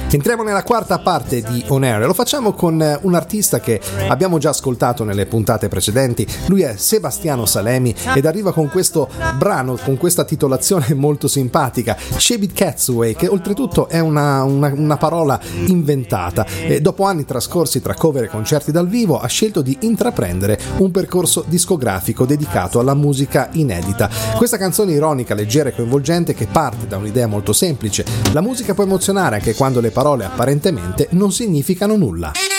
Entriamo nella quarta parte di On Air e lo facciamo con un artista che abbiamo già ascoltato nelle puntate precedenti. Lui è Sebastiano Salemi ed arriva con questo brano, con questa titolazione molto simpatica, Shabit Catsway, che oltretutto è una parola inventata. E dopo anni trascorsi tra cover e concerti dal vivo ha scelto di intraprendere un percorso discografico dedicato alla musica inedita. Questa canzone ironica, leggera e coinvolgente che parte da un'idea molto semplice: la musica può emozionare anche quando le parole apparentemente non significano nulla.